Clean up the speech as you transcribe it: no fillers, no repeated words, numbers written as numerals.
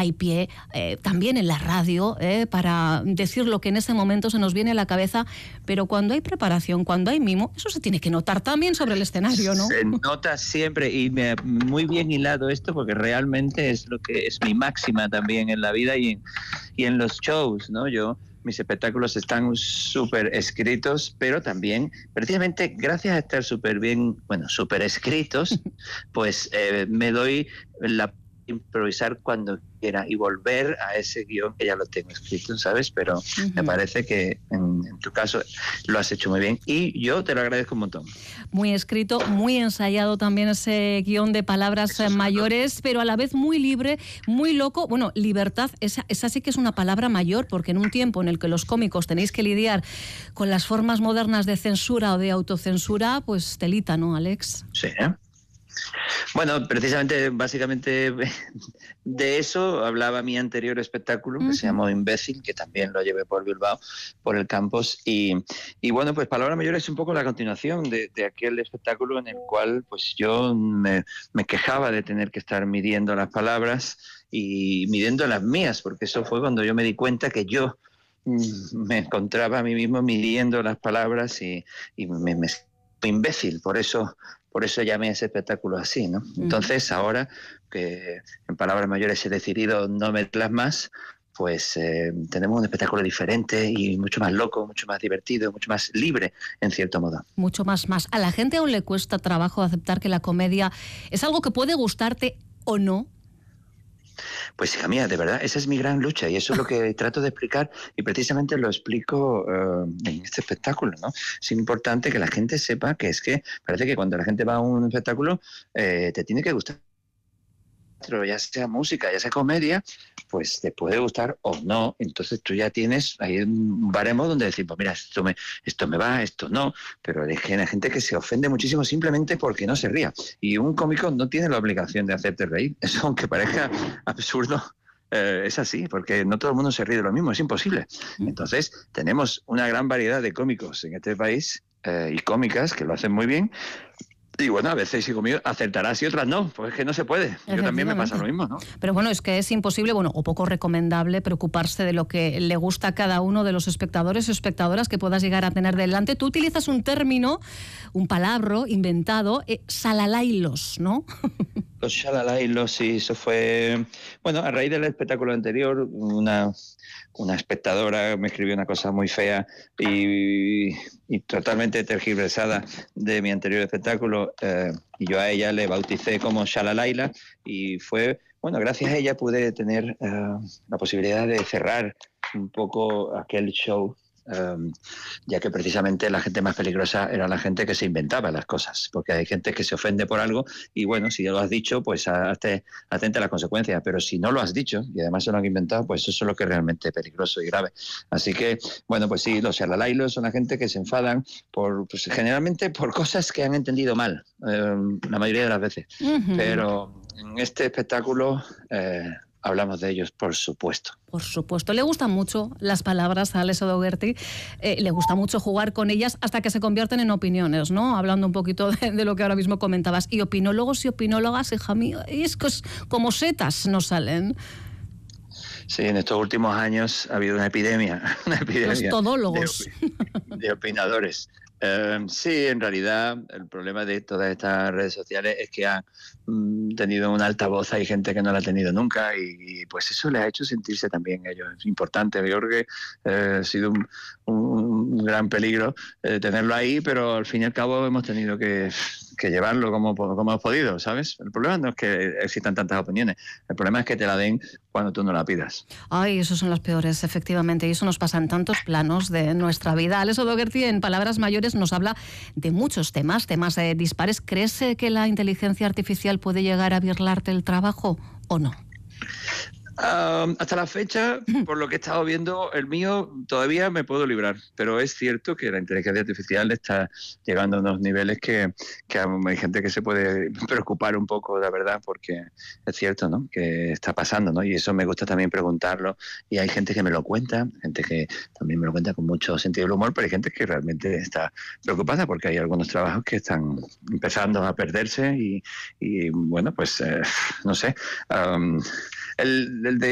hay pie también en la radio para decir lo que en ese momento se nos viene a la cabeza, pero cuando hay preparación, cuando hay mimo, eso se tiene que notar también sobre el escenario, ¿no? Se nota siempre, y muy bien hilado esto, porque realmente es lo que es mi máxima también en la vida y en los shows, ¿no? Mis espectáculos están súper escritos, pero también, precisamente gracias a estar súper bien, súper escritos, pues me doy la improvisar cuando quiera y volver a ese guión que ya lo tengo escrito, ¿sabes? Pero me parece que en tu caso lo has hecho muy bien y yo te lo agradezco un montón. Muy escrito, muy ensayado también ese guión de palabras mayores, pero a la vez muy libre, muy loco. Bueno, libertad, esa sí que es una palabra mayor, porque en un tiempo en el que los cómicos tenéis que lidiar con las formas modernas de censura o de autocensura, pues telita, ¿no, Alex? Sí, Bueno, precisamente, básicamente de eso hablaba mi anterior espectáculo, que se llamó Imbécil, que también lo llevé por Bilbao, por el campus, y bueno, pues Palabra Mayor es un poco la continuación de aquel espectáculo en el cual pues yo me quejaba de tener que estar midiendo las palabras y midiendo las mías, porque eso fue cuando yo me di cuenta que yo me encontraba a mí mismo midiendo las palabras y me imbécil, por eso llamé a ese espectáculo así, ¿no? Entonces, ahora que en Palabras Mayores he decidido no meterlas más, pues tenemos un espectáculo diferente y mucho más loco, mucho más divertido, mucho más libre, en cierto modo. Mucho más. ¿A la gente aún le cuesta trabajo aceptar que la comedia es algo que puede gustarte o no? Pues hija mía, de verdad, esa es mi gran lucha y eso es lo que trato de explicar y precisamente lo explico en este espectáculo, ¿no? Es importante que la gente sepa que es que parece que cuando la gente va a un espectáculo te tiene que gustar, ya sea música, ya sea comedia, pues te puede gustar o no. Entonces tú ya tienes ahí un baremo donde decir, pues mira, esto me va, esto no, pero hay gente que se ofende muchísimo simplemente porque no se ría. Y un cómico no tiene la obligación de hacerte reír. Eso, aunque parezca absurdo, es así, porque no todo el mundo se ríe de lo mismo, es imposible. Entonces tenemos una gran variedad de cómicos en este país y cómicas que lo hacen muy bien. Y bueno, a veces sí conmigo acertarás y otras no, pues es que no se puede. Yo también me pasa lo mismo, ¿no? Pero bueno, es que es imposible, o poco recomendable preocuparse de lo que le gusta a cada uno de los espectadores o espectadoras que puedas llegar a tener delante. Tú utilizas un término, un palabra inventado, salalailos, ¿no? Los shalalailos, sí, eso fue... Bueno, a raíz del espectáculo anterior, una espectadora me escribió una cosa muy fea y totalmente tergiversada de mi anterior espectáculo y yo a ella le bauticé como Shalalaila y fue, gracias a ella pude tener la posibilidad de cerrar un poco aquel show. Ya que precisamente la gente más peligrosa era la gente que se inventaba las cosas, porque hay gente que se ofende por algo y si ya lo has dicho, pues atenta a las consecuencias, pero si no lo has dicho y además se lo han inventado, pues eso es lo que es realmente peligroso y grave. Así que, pues sí, los shalalailos son la gente que se enfadan generalmente por cosas que han entendido mal, la mayoría de las veces, pero en este espectáculo hablamos de ellos, por supuesto. Por supuesto. Le gustan mucho las palabras a Alex O'Doherty, le gusta mucho jugar con ellas hasta que se convierten en opiniones, ¿no? Hablando un poquito de lo que ahora mismo comentabas. Y opinólogos y opinólogas, hija mía, es que como setas nos salen. Sí, en estos últimos años ha habido una epidemia Los todólogos. De opinadores. Sí, en realidad el problema de todas estas redes sociales es que han tenido una altavoz, hay gente que no la ha tenido nunca y pues eso les ha hecho sentirse también ellos. Es importante, yo creo que ha sido un gran peligro tenerlo ahí, pero al fin y al cabo hemos tenido que llevarlo como hemos podido, ¿sabes? El problema no es que existan tantas opiniones, el problema es que te la den cuando tú no la pidas. Ay, esos son los peores, efectivamente, y eso nos pasa en tantos planos de nuestra vida. Alex O'Doherty, en Palabras Mayores, nos habla de muchos temas dispares. ¿Crees que la inteligencia artificial puede llegar a birlarte el trabajo o no? Hasta la fecha, por lo que he estado viendo, el mío todavía me puedo librar, pero es cierto que la inteligencia artificial está llegando a unos niveles que hay gente que se puede preocupar un poco, la verdad, porque es cierto, ¿no?, que está pasando, ¿no? Y eso me gusta también preguntarlo, y hay gente que me lo cuenta, gente que también me lo cuenta con mucho sentido del humor, pero hay gente que realmente está preocupada porque hay algunos trabajos que están empezando a perderse y bueno, pues no sé, el de